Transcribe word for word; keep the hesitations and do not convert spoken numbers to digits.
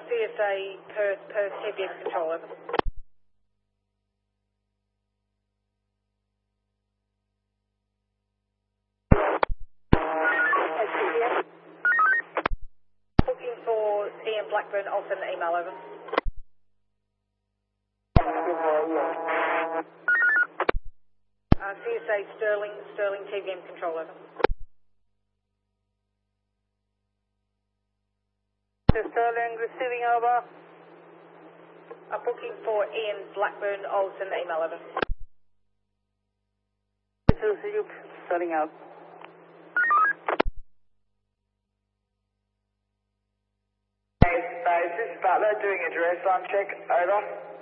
C S A Perth, Perth T P M control, over. Looking for Ian Blackburn, I'll send an email over. Uh, C S A Sterling, Sterling T V M control, over. Sterling receiving, over. I'm booking for Ian Blackburn, I'll send an email over. Sterling out. Hey, this is Butler doing a direct line check, over.